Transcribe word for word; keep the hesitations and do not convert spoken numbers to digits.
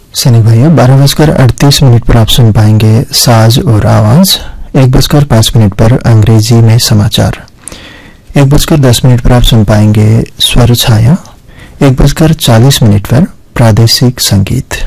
सनी भैया, बारह बजकर अड़तीस मिनट पर आप सुन पाएंगे साज और आवाज। एक बजकर पांच मिनट पर अंग्रेजी में समाचार। एक बजकर दस मिनट पर आप सुन पाएंगे स्वर छाया। एक बजकर चालीस मिनट पर प्रादेशिक संगीत।